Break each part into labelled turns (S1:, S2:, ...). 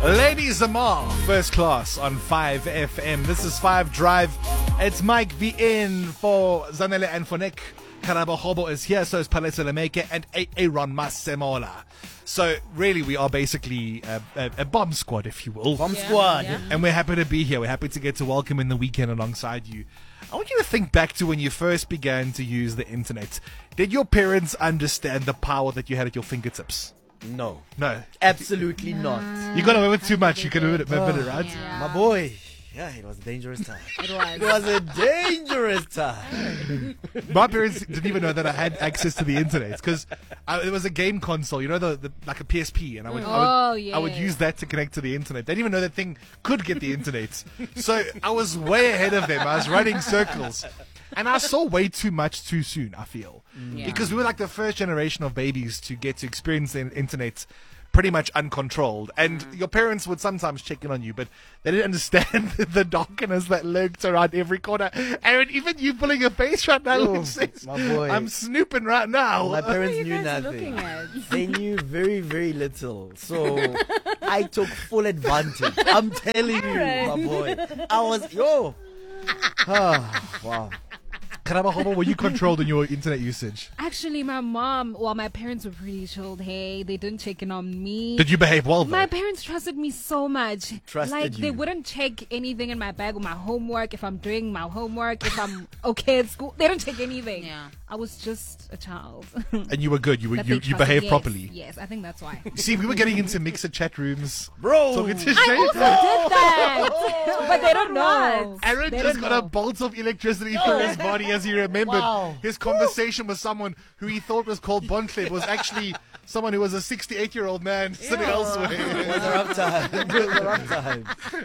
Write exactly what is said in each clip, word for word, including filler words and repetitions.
S1: Lady Zamar, first class on five F M. This is five Drive. It's Mike V in for Zanele and for Nick. Karabo Hobo is here, so is Palesa Lemeke and Aaron Masemola. So really, we are basically a, a, a bomb squad, if you will.
S2: Bomb
S3: Yeah,
S2: squad.
S3: yeah.
S1: And we're happy to be here. We're happy to get to welcome in the weekend alongside you. I want you to think back to when you first began to use the internet. Did your parents understand the power that you had at your fingertips?
S2: No,
S1: No.
S2: absolutely not.
S1: You got away with too much. You can admit it, admit it, right?
S3: Yeah.
S2: My boy. Yeah, it was a dangerous time.
S3: It was.
S2: It was a dangerous time.
S1: My parents didn't even know that I had access to the internet because it was a game console, you know, the, the like a P S P, and I would, I would,
S3: Oh,
S1: I would
S3: yes.
S1: use that to connect to the internet. They didn't even know that thing could get the internet. So I was way ahead of them. I was running circles. And I saw way too much too soon, I feel.
S3: Yeah.
S1: Because we were like the first generation of babies to get to experience the internet pretty much uncontrolled. And your parents would sometimes check in on you, but they didn't understand the darkness that lurked around every corner. Aaron, even you pulling your face right now,
S2: Oh,
S1: which says,
S2: my boy.
S1: I'm snooping right now.
S2: My parents
S3: What are you
S2: knew
S3: guys
S2: nothing.
S3: looking at?
S2: They knew very, very little. So I took full advantage. I'm telling you, my boy. I was, yo. Oh, wow.
S1: Karaba Hobo, were you controlled in your internet usage?
S3: Actually, my mom, well, my parents were pretty chilled. Hey, they didn't check in on me.
S1: Did you behave well, though?
S3: My parents trusted me so much.
S2: Trusted
S3: like they
S2: you.
S3: wouldn't check anything in my bag with my homework. If I'm doing my homework, if I'm okay at school, they don't check anything.
S4: Yeah.
S3: I was just a child.
S1: And you were good. You were,
S3: That
S1: you,
S3: they
S1: you
S3: trusted.
S1: behaved
S3: Yes,
S1: properly.
S3: Yes, I think that's why.
S1: See, we were getting into mixer chat rooms.
S2: Bro.
S1: Talking to
S3: I
S1: Shane.
S3: also did that, but they don't know.
S1: Aaron
S3: They
S1: just
S3: don't
S1: got
S3: know.
S1: a bolt of electricity through his body as he remembered
S2: Wow.
S1: his conversation with someone who he thought was called Bontle was actually someone who was a sixty-eight-year-old man sitting
S2: It
S1: elsewhere.
S2: was a rough time. It was a rough time.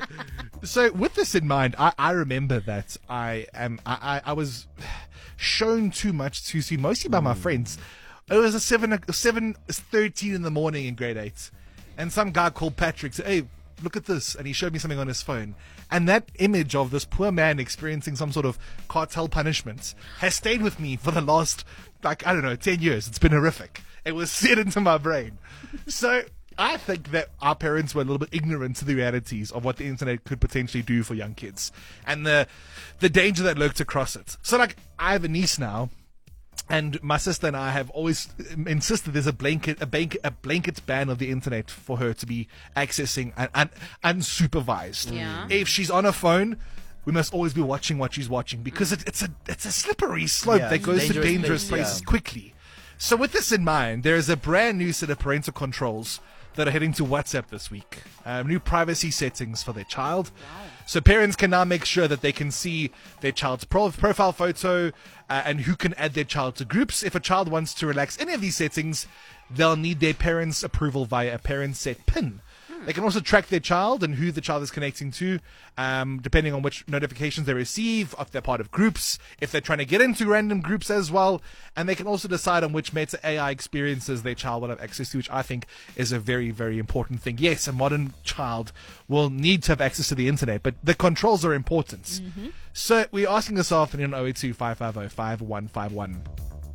S1: So with this in mind, I, I remember that I am I, I, I was shown too much too soon, mostly by my friends. It was a seven seven thirteen in the morning in grade eight, and some guy called Patrick said, "Hey, look at this," and he showed me something on his phone. And that image of this poor man experiencing some sort of cartel punishment has stayed with me for the last, like, I don't know, ten years. It's been horrific. It was set into my brain. So I think that our parents were a little bit ignorant to the realities of what the internet could potentially do for young kids and the the danger that lurked across it. So, like, I have a niece now, and my sister and I have always insisted there's a blanket, a blanket, a blanket ban of the internet for her to be accessing un, un, unsupervised.
S4: Yeah.
S1: If she's on her phone, we must always be watching what she's watching because it, it's a it's a slippery slope
S2: Yeah,
S1: that goes to
S2: dangerous
S1: dangerous
S2: place,
S1: places
S2: yeah.
S1: quickly. So with this in mind, there is a brand new set of parental controls that are heading to WhatsApp this week. Um, new privacy settings for their child. So parents can now make sure that they can see their child's pro- profile photo uh, and who can add their child to groups. If a child wants to relax any of these settings, they'll need their parents' approval via a parent set PIN. They can also track their child and who the child is connecting to, um, depending on which notifications they receive, if they're part of groups, if they're trying to get into random groups as well. And they can also decide on which Meta A I experiences their child will have access to, which I think is a very, very important thing. Yes, a modern child will need to have access to the internet, but the controls are important. Mm-hmm. So we're asking this afternoon on oh eight two, five five oh, five one five one.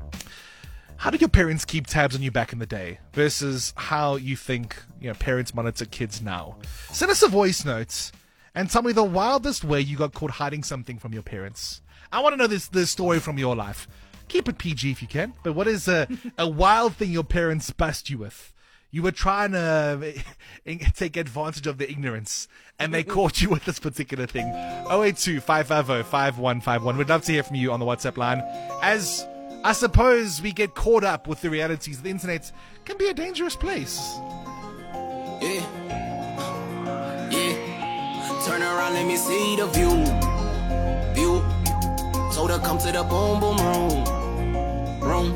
S1: How did your parents keep tabs on you back in the day versus how you think, you know, parents monitor kids now? Send us a voice note and tell me the wildest way you got caught hiding something from your parents. I want to know this this story from your life. Keep it P G if you can, but what is a, a wild thing your parents bust you with? You were trying to uh, take advantage of their ignorance, and they caught you with this particular thing. oh eight two, five five oh, five one five one. We'd love to hear from you on the WhatsApp line. As I suppose we get caught up with the realities, the internet can be a dangerous place.
S5: Yeah, yeah. Turn around, let me see the view. View. Told her come to the boom boom room. Room.